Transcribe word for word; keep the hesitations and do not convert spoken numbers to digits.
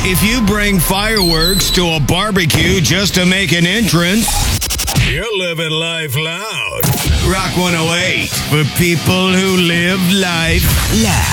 If you bring fireworks to a barbecue just to make an entrance, you're living life loud. Rock one oh eight for people who live life loud.